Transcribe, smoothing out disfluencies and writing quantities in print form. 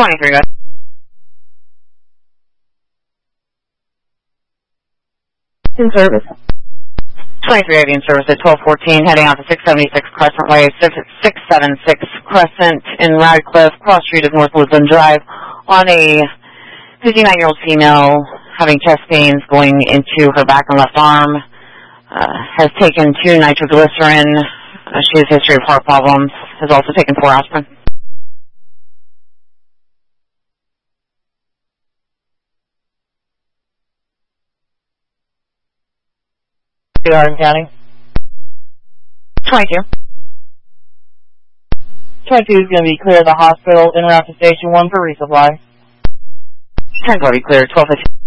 23, guys. In service. 23 AV in service at 1214, heading out to 676 Crescent Way, 676 Crescent in Radcliffe, cross street of North Woodland Drive, on a 59-year-old female having chest pains going into her back and left arm, has taken 2 nitroglycerin, she has a history of heart problems, has also taken 4 aspirin. Garden County. 22. 22 is going to be clear of the hospital, en route to Station 1 for resupply. 10 be clear, 1215.